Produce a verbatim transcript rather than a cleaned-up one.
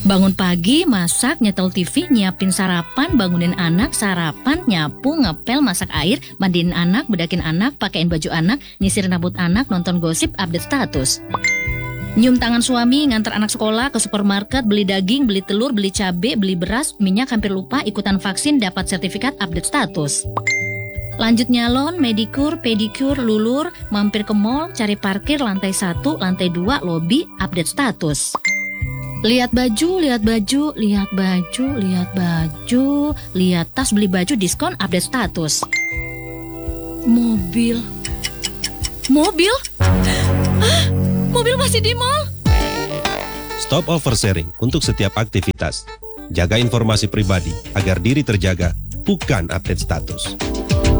Bangun pagi, masak, nyetel T V, nyiapin sarapan, bangunin anak, sarapan, nyapu, ngepel, masak air, mandiin anak, bedakin anak, pakein baju anak, nyisirin rambut anak, nonton gosip, update status. Nyium tangan suami, ngantar anak sekolah, ke supermarket, beli daging, beli telur, beli cabai, beli beras, minyak, hampir lupa, ikutan vaksin, dapat sertifikat, update status. Lanjut nyalon, medikur, pedikur, lulur, mampir ke mall, cari parkir, lantai satu, lantai dua, lobi, update status. Lihat baju, lihat baju, lihat baju, lihat baju, lihat tas, beli baju, diskon, update status. Mobil. Mobil? Hah? Mobil masih di mall? Stop oversharing untuk setiap aktivitas. Jaga informasi pribadi agar diri terjaga, bukan update status.